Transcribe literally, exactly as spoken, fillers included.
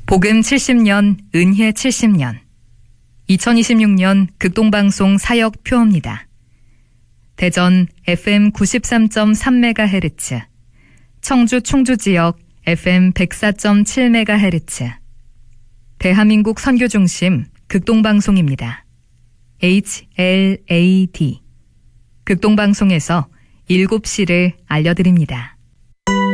복음 칠십 년, 은혜 칠십 년. 이천이십육 년 극동방송 사역 표어입니다. 대전 에프엠 구십삼 점 삼 메가헤르츠, 청주 충주지역 에프엠 백사 점 칠 메가헤르츠, 대한민국 선교중심 극동방송입니다. 에이치 엘 에이 디. 극동방송에서 일곱 시를 알려드립니다.